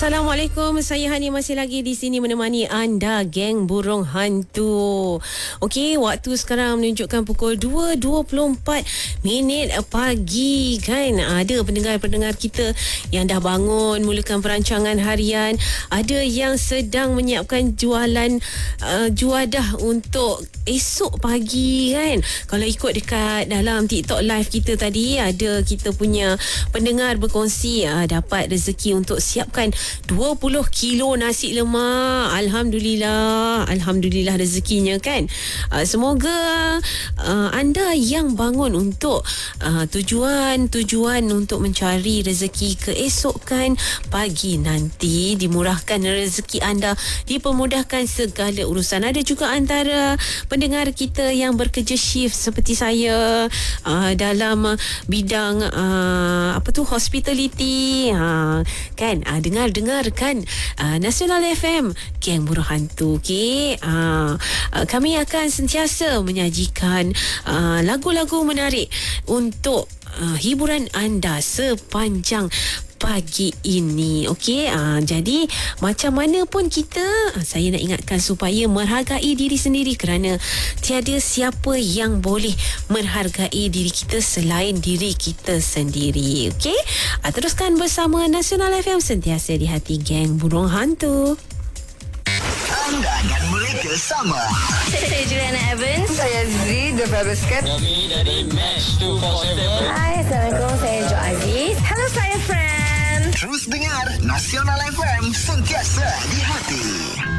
Assalamualaikum, saya Hani masih lagi di sini menemani anda, geng burung hantu. Okey, waktu sekarang menunjukkan pukul 2.24 pagi kan. Ada pendengar-pendengar kita yang dah bangun mulakan perancangan harian, ada yang sedang menyiapkan juadah untuk esok pagi kan. Kalau ikut dekat dalam TikTok live kita tadi, ada kita punya pendengar berkongsi dapat rezeki untuk siapkan 20 kilo nasi lemak. Alhamdulillah rezekinya kan. Semoga anda yang bangun untuk tujuan untuk mencari rezeki keesokan pagi nanti, dimurahkan rezeki anda, dipermudahkan segala urusan. Ada juga antara pendengar kita yang bekerja shift seperti saya dalam bidang hospitality kan. Dengar kan Nasional FM, geng burung hantu. Okey, kami akan sentiasa menyajikan lagu-lagu menarik untuk hiburan anda sepanjang pagi ini. Okey, jadi macam mana pun kita, saya nak ingatkan supaya menghargai diri sendiri, kerana tiada siapa yang boleh menghargai diri kita selain diri kita sendiri. Okey, teruskan bersama Nasional FM, sentiasa di hati geng burung hantu. Anda dan mereka sama. Saya Juliana Evans. Saya Zee, The Fabulous Cat. Kami dari Match 247. Hai, Assalamualaikum. Saya Jo Aziz. Hello, saya Fran. Terus dengar Nasional FM, sentiasa di hati.